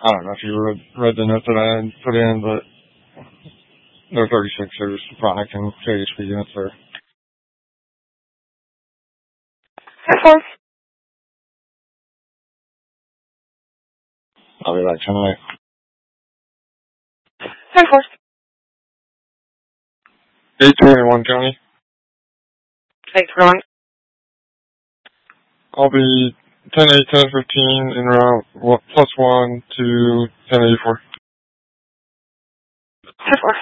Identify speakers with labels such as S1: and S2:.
S1: I don't know if you read the note that I had put in, but they're 36ers, Rock and KHP units there. I'll be back tonight. 821 County.
S2: 821.
S1: I'll be 10-8, 10-15 en route +1 to 1084.
S2: 10-4.